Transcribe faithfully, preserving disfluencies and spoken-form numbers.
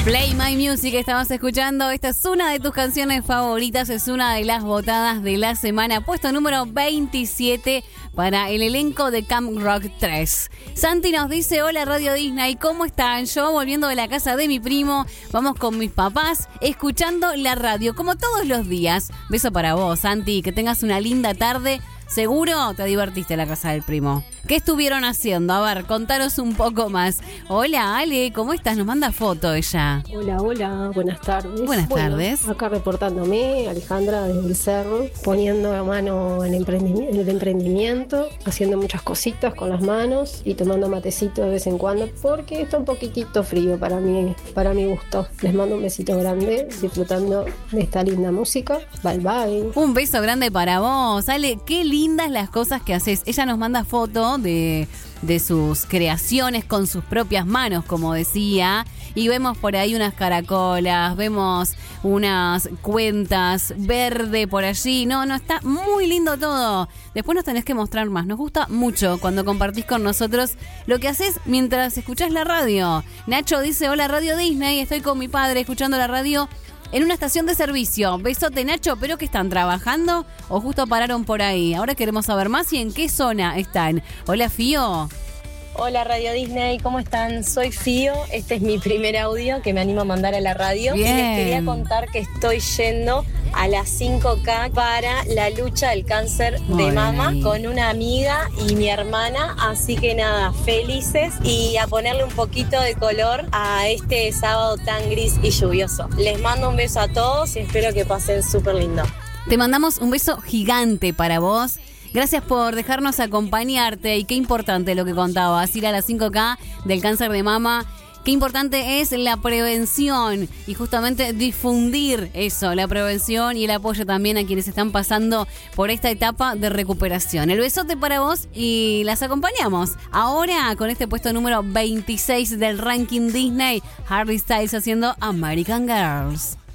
Play My Music, estamos escuchando. Esta es una de tus canciones favoritas, es una de las votadas de la semana. Puesto número veintisiete para el elenco de Camp Rock tres. Santi nos dice: hola Radio Disney, ¿cómo están? Yo volviendo de la casa de mi primo, vamos con mis papás, escuchando la radio, como todos los días. Beso para vos, Santi, que tengas una linda tarde. Seguro te divertiste en la casa del primo. ¿Qué estuvieron haciendo? A ver, contanos un poco más. Hola, Ale, ¿cómo estás? Nos manda foto ella. Hola, hola, buenas tardes. Buenas bueno, tardes. Acá reportándome, Alejandra desde el cerro, poniendo la mano en el, emprendi- en el emprendimiento, haciendo muchas cositas con las manos y tomando matecito de vez en cuando, porque está un poquitito frío para mí, para mi gusto. Les mando un besito grande, disfrutando de esta linda música. Bye, bye. Un beso grande para vos, Ale. Qué lindas las cosas que haces. Ella nos manda foto de, de sus creaciones con sus propias manos, como decía. Y vemos por ahí unas caracolas, vemos unas cuentas verde por allí. No, no, está muy lindo todo. Después nos tenés que mostrar más. Nos gusta mucho cuando compartís con nosotros lo que haces mientras escuchás la radio. Nacho dice: hola Radio Disney, estoy con mi padre escuchando la radio en una estación de servicio. Besote, Nacho, ¿pero que están trabajando o justo pararon por ahí? Ahora queremos saber más y en qué zona están. Hola, Fío. Hola Radio Disney, ¿cómo están? Soy Fío, este es mi primer audio que me animo a mandar a la radio. Bien. Y les quería contar que estoy yendo a las cinco K para la lucha del cáncer Muy de mama bien. con una amiga y mi hermana, así que nada, felices y a ponerle un poquito de color a este sábado tan gris y lluvioso. Les mando un beso a todos y espero que pasen súper lindo. Te mandamos un beso gigante para vos. Gracias por dejarnos acompañarte y qué importante lo que contabas, ir a las cinco K del cáncer de mama. Qué importante es la prevención y justamente difundir eso, la prevención y el apoyo también a quienes están pasando por esta etapa de recuperación. El besote para vos y las acompañamos. Ahora con este puesto número veintiséis del ranking Disney, Harry Styles haciendo American Girls.